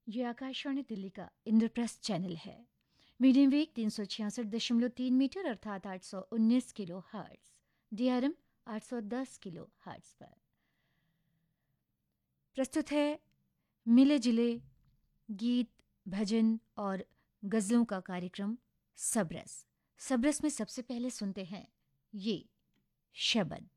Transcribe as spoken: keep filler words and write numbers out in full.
ये आकाशवाणी दिल्ली का इंद्रप्रस्थ चैनल है। मीडियम वेग तीन सौ छियासठ दशमलव तीन मीटर अर्थात आठ सौ उन्नीस किलो हर्ट्स, डीआरएम आठ सौ दस किलो हर्ट्स पर प्रस्तुत है मिले जिले गीत, भजन और गज़लों का कार्यक्रम सबरस। सबरस में सबसे पहले सुनते हैं ये शबद।